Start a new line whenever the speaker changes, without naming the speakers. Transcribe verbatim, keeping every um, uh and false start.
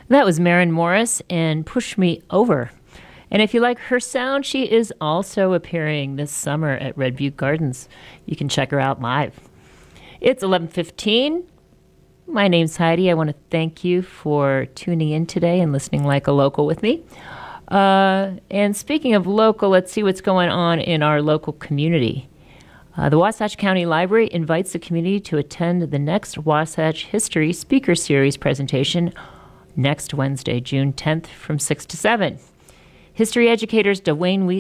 That was Maren Morris and Push Me Over. And if you like her sound, she is also appearing this summer at Red Butte Gardens. You can check her out live. It's eleven fifteen. My name's Heidi. I want to thank you for tuning in today and listening like a local with me. Uh, and speaking of local, let's see what's going on in our local community. Uh, the Wasatch County Library invites the community to attend the next Wasatch History Speaker Series presentation next Wednesday, June tenth from six to seven. History educators Dwayne Wheat